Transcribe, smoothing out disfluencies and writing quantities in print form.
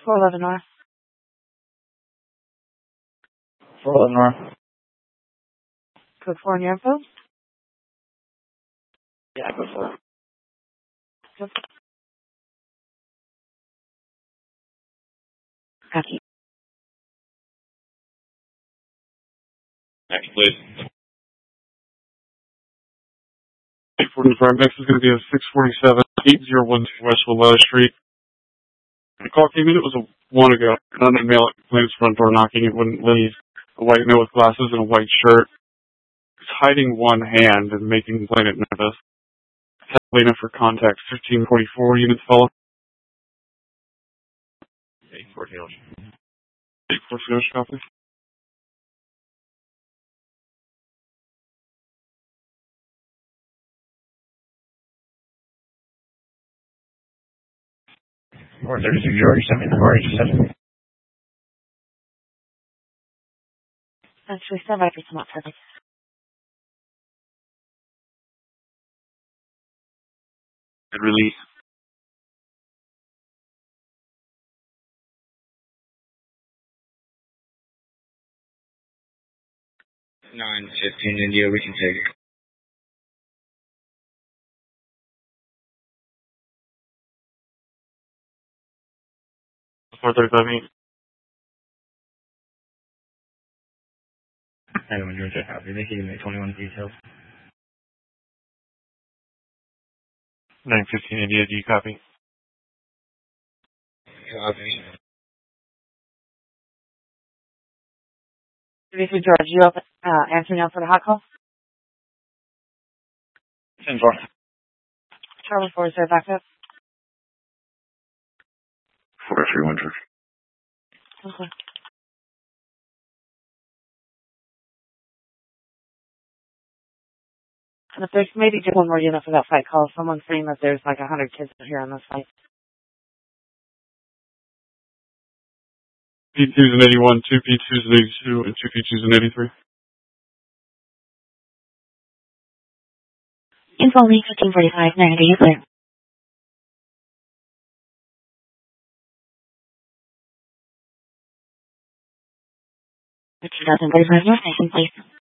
411 North. 411 North. Code 4 in your info? Yeah, code 4. Yep. Copy. Next, please. 845. Next is going to be a 647 801 West Willetta Street. The call came in. It was a one ago. Another male claims front door knocking. It wouldn't leave. A white male with glasses and a white shirt. He's hiding one hand and making the complainant nervous. Lena for contact 1544 units follow. 814 copy. Or 36 George, send me the word you said. Actually, stand by for some more perfect. And release. Nine 15 India, we can take it. 435 east. Anyone, Georgia, copy. They can give me 21 details. 915 India, do you copy? Copy. 33 George, you up, answering now for the hot call? 10-4. Charlie 4 is there backup? 431 George. Okay. And if there's maybe just one more unit for that fight call, someone's saying that there's like 100 kids here on this fight. P2s and 81, 2 P2s and 82, and 2 P2s and 83. Info link 1545, 90, you clear. 2035 North Station, please.